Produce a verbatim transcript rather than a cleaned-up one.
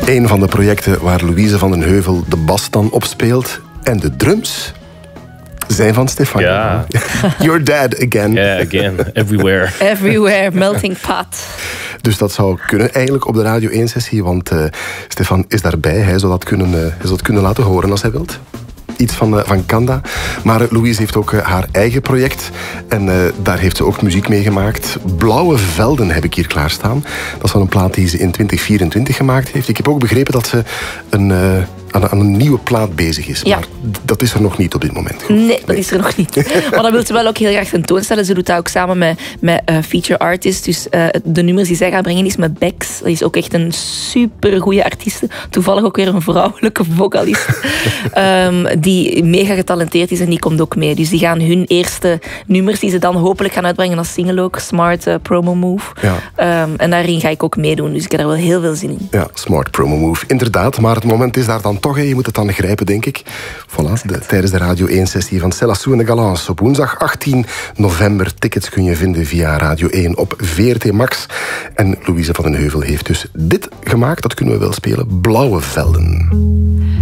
Een van de projecten waar Louise van den Heuvel de bas dan opspeelt. En de drums zijn van Stefan. Ja. Your dad again. Ja, yeah, again. Everywhere. Everywhere, melting pot. Dus dat zou kunnen eigenlijk op de Radio één-sessie, want uh, Stefan is daarbij. Hij zou dat kunnen, uh, hij zou dat kunnen laten horen als hij wilt. Iets van, uh, van Kanda. Maar uh, Louise heeft ook uh, haar eigen project. En uh, daar heeft ze ook muziek mee gemaakt. Blauwe Velden heb ik hier klaarstaan. Dat is van een plaat die ze in twintig vierentwintig gemaakt heeft. Ik heb ook begrepen dat ze een... Uh, Aan, aan een nieuwe plaat bezig is. Ja. Maar dat is er nog niet op dit moment. Nee, dat nee. is er nog niet. Maar dat wil ze wel ook heel graag tentoonstellen. Ze doet dat ook samen met, met uh, feature artists. Dus uh, de nummers die zij gaat brengen is met Bex. Dat is ook echt een supergoeie artieste. Toevallig ook weer een vrouwelijke vocalist. um, die mega getalenteerd is en die komt ook mee. Dus die gaan hun eerste nummers die ze dan hopelijk gaan uitbrengen als single ook. Smart uh, Promo Move. Ja. Um, en daarin ga ik ook meedoen. Dus ik heb er wel heel veel zin in. Ja, Smart Promo Move. Inderdaad, maar het moment is daar dan toch, hè. Je moet het dan grijpen, denk ik. Voilà, de, tijdens de Radio één-sessie van Célassou en de Galants op woensdag achttien november. Tickets kun je vinden via Radio één op V R T Max. En Louise van den Heuvel heeft dus dit gemaakt, dat kunnen we wel spelen. Blauwe Velden.